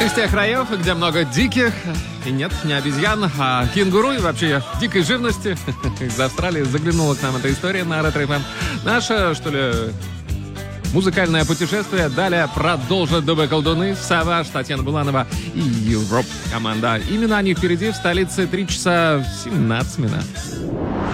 из тех краев, где много диких, и нет, не обезьян, а кенгуру и вообще дикой живности. Из Австралии заглянула к нам эта история на Ретро-ФМ. Наше, что ли, музыкальное путешествие далее продолжат Дубы-колдуны, Саваж, Татьяна Буланова и Европ команда. Именно они впереди в столице 3 часа 17 минут.